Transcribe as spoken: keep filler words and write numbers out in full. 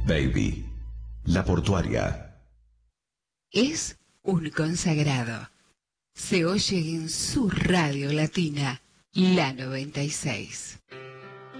Baby, la portuaria. Es un consagrado. Se oye en su radio latina, la noventa y seis.